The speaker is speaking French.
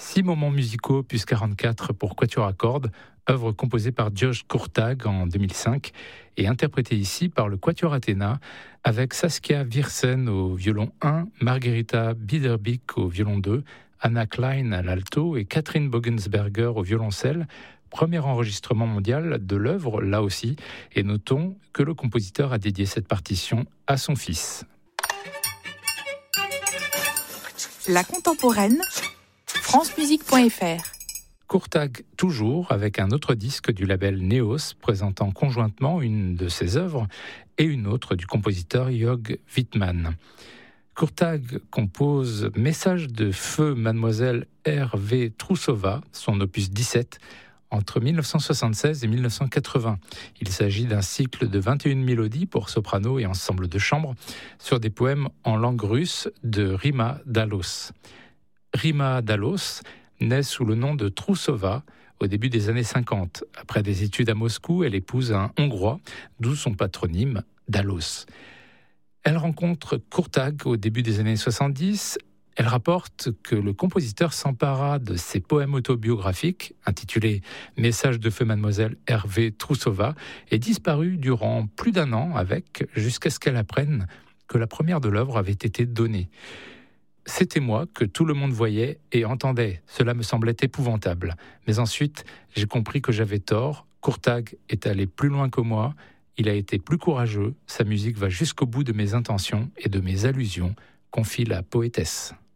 6 moments musicaux plus 44 pour quatuor à cordes, œuvre composée par Georges Kurtág en 2005 et interprétée ici par le Quatuor Athéna avec Saskia Viersen au violon 1, Margarita Biederbick au violon 2, Anna Klein à l'alto et Catherine Bogensberger au violoncelle. Premier enregistrement mondial de l'œuvre, là aussi, et notons que le compositeur a dédié cette partition à son fils. La contemporaine, francemusique.fr. Kurtág toujours, avec un autre disque du label Neos, présentant conjointement une de ses œuvres et une autre du compositeur Jörg Wittmann. Kurtág compose Message de feu Mademoiselle Hervé Troussova, son opus 17, entre 1976 et 1980. Il s'agit d'un cycle de 21 mélodies pour soprano et ensemble de chambre sur des poèmes en langue russe de Rima Dalos. Rima Dalos naît sous le nom de Troussova au début des années 50. Après des études à Moscou, elle épouse un Hongrois, d'où son patronyme Dalos. Elle rencontre Kurtág au début des années 70. Elle rapporte que le compositeur s'empara de ses poèmes autobiographiques, intitulés « Message de feu Mademoiselle Hervé Troussova », et disparut durant plus d'un an jusqu'à ce qu'elle apprenne que la première de l'œuvre avait été donnée. C'était moi que tout le monde voyait et entendait. Cela me semblait épouvantable. Mais ensuite, j'ai compris que j'avais tort. Kurtág est allé plus loin que moi. Il a été plus courageux. Sa musique va jusqu'au bout de mes intentions et de mes allusions, confie la poétesse.